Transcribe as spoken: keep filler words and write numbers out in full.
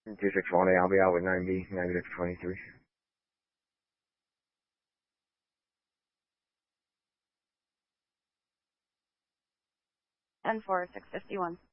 two six one A, I'll be out with nine B, negative twenty-three. ten four, six fifty-one.